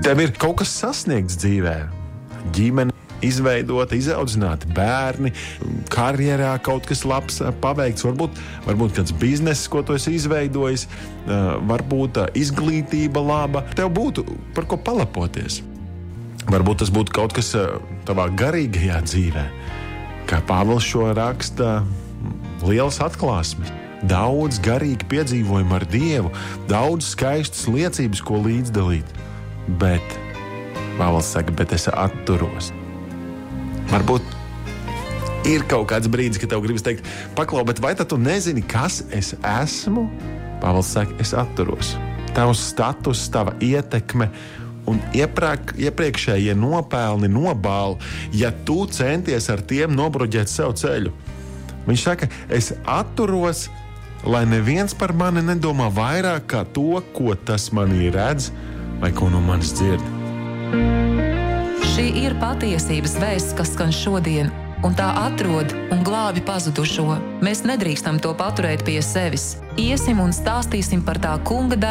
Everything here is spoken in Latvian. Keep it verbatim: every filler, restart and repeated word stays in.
tev ir kaut kas sasniegts dzīvē, ģimene izveidota, izaudzināti bērni, karjerā kaut kas labs paveikts, varbūt, varbūt kāds bizness, ko tu esi izveidojis, varbūt izglītība laba. Tev būtu par ko palepoties. Varbūt tas būtu kaut kas tavā garīgajā dzīvē. Kā Pāvils šo raksta, lielas atklāsmes, daudz garīgi piedzīvojumu ar Dievu, daudz skaistas liecības, ko līdzdalīt. Bet, Pāvils saka, bet es atturos. Varbūt ir kaut kāds brīdis, kad tev gribas teikt, paklau, bet vai tad tu nezini, kas es esmu? Pāvils saka, es atturos. Tavs status, tava ietekme un iepriek, iepriekšējie nopelni, nobāli, ja tu centies ar tiem nobruģēt sev ceļu. Viņš saka, es atturos, lai neviens par mani nedomā vairāk kā to, ko tas manī redz vai ko no manis dzird. Šī ir patiesības vēsts, kas skan šodien, un tā atrod un glābi pazudušo. Mēs nedrīkstam to paturēt pie sevis. Iesim un stāstīsim par tā kunga darbu.